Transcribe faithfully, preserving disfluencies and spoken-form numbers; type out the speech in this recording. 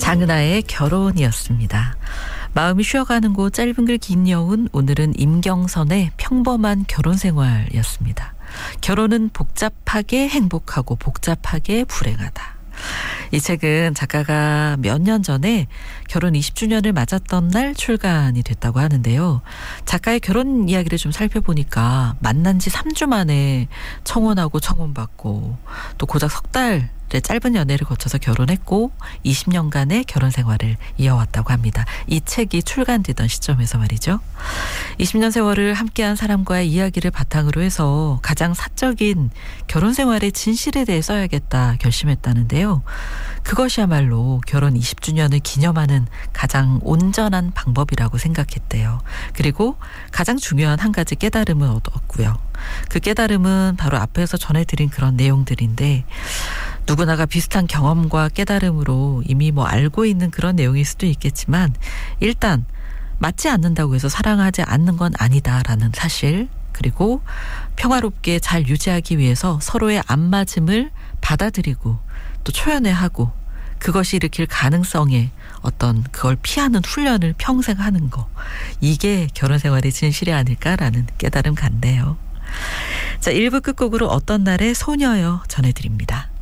장은아의 결혼이었습니다. 마음이 쉬어가는 곳 짧은 글 긴 여운, 오늘은 임경선의 평범한 결혼생활이었습니다. 결혼은 복잡하게 행복하고 복잡하게 불행하다. 이 책은 작가가 몇 년 전에 결혼 이십 주년을 맞았던 날 출간이 됐다고 하는데요. 작가의 결혼 이야기를 좀 살펴보니까 만난 지 삼 주 만에 청혼하고 청혼받고 또 고작 석 달의 짧은 연애를 거쳐서 결혼했고 이십 년간의 결혼 생활을 이어왔다고 합니다. 이 책이 출간되던 시점에서 말이죠. 이십 년 세월을 함께한 사람과의 이야기를 바탕으로 해서 가장 사적인 결혼 생활의 진실에 대해 써야겠다 결심했다는데요. 그것이야말로 결혼 이십 주년을 기념하는 가장 온전한 방법이라고 생각했대요. 그리고 가장 중요한 한 가지 깨달음을 얻었고요. 그 깨달음은 바로 앞에서 전해드린 그런 내용들인데 누구나가 비슷한 경험과 깨달음으로 이미 뭐 알고 있는 그런 내용일 수도 있겠지만 일단 맞지 않는다고 해서 사랑하지 않는 건 아니다라는 사실, 그리고 평화롭게 잘 유지하기 위해서 서로의 안 맞음을 받아들이고 또 초연해하고 그것이 일으킬 가능성에 어떤 그걸 피하는 훈련을 평생 하는 거, 이게 결혼 생활의 진실이 아닐까라는 깨달음 같네요. 자, 일 부 끝곡으로 어떤 날의 소녀여 전해드립니다.